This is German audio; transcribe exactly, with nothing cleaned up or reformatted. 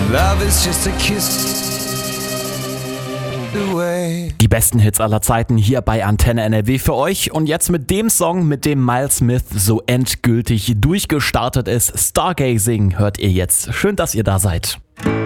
Love is just a kiss away. Die besten Hits aller Zeiten hier bei Antenne N R W für euch. Und jetzt mit dem Song, mit dem Miles Smith so endgültig durchgestartet ist, Stargazing, hört ihr jetzt. Schön, dass ihr da seid.